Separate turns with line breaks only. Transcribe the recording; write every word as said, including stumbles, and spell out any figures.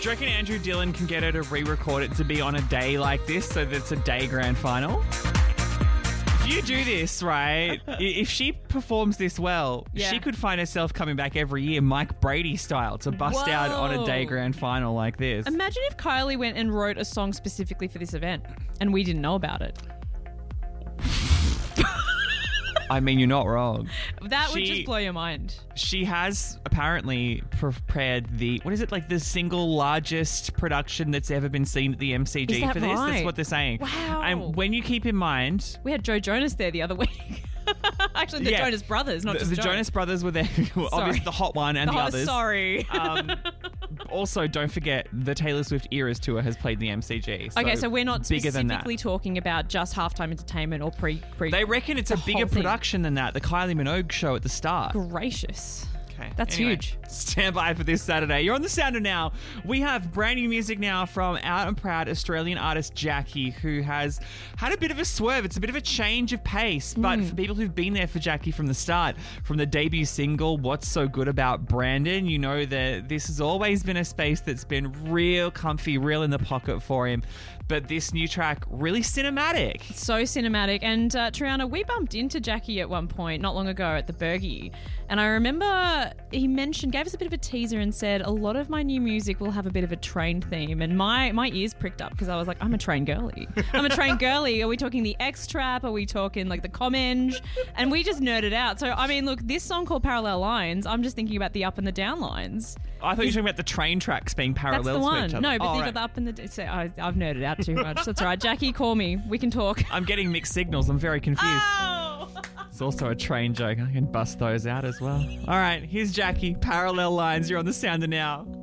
Do you reckon Andrew Dillon can get her to re-record it to be on a day like this so that it's a day grand final? If you do this, right, i- if she performs this well,
Yeah.
she could find herself coming back every year Mike Brady style to bust out on a day
Whoa.
grand final like this.
Imagine if Kylie went and wrote a song specifically for this event and we didn't know about it.
I mean, you're not wrong.
That would
She-
just blow your mind.
She has apparently prepared the, what is it, like the single largest production that's ever been seen at the M C G
Is that
for this? That's
right?
what they're saying.
Wow.
And when you keep in mind,
We had Joe Jonas there the other week. Actually, the
Yeah.
Jonas Brothers, not
the,
just
the
Joe.
Jonas Brothers were there, obviously the hot one and the,
Oh,
others.
sorry.
Um, also, don't forget the Taylor Swift Eras Tour has played the M C G.
okay, so we're not
bigger than that.
specifically talking about just halftime entertainment or pre pre.
They reckon it's
the
a bigger
whole thing.
production than that. The Kylie Minogue show at the start.
Gracious.
Okay.
That's
Anyway,
huge.
Stand by for this Saturday. You're on the Sounder now. We have brand new music now from out and proud Australian artist Jackie, who has had a bit of a swerve. It's a bit of a change of pace, but
Mm.
for people who've been there for Jackie from the start, from the debut single, What's So Good About Brandon, you know that this has always been a space that's been real comfy, real in the pocket for him. But this new track, really cinematic.
So cinematic. And uh, Triana, we bumped into Jackie at one point not long ago at the Bergie. And I remember he mentioned, gave us a bit of a teaser and said, a lot of my new music will have a bit of a train theme. And my, my ears pricked up because I was like, I'm a train girly. I'm a train girly. Are we talking the X-Trap? Are we talking like the Comenge? And we just nerded out. So, I mean, look, this song called Parallel Lines, I'm just thinking about the up and the down lines.
I thought you were talking about the train tracks being parallel
That's the
to
one.
each other.
No, but
Oh,
you
right.
got the up and the... So I, I've nerded out too much. That's all right. Jackie, call me. We can talk.
I'm getting mixed signals. I'm very confused.
Oh!
It's also a train joke. I can bust those out as well. All right, here's Jackie. Parallel lines. You're on the Sounder now.